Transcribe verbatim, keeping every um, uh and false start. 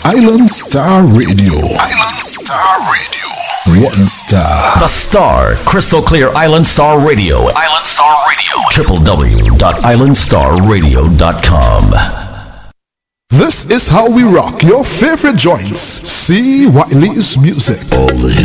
Island Star Radio. Island Star Radio. One star. The Star. Crystal clear Island Star Radio. Island Star Radio. w w w dot island star radio dot com. This is how we rock your favorite joints. C. Wiley's music. All the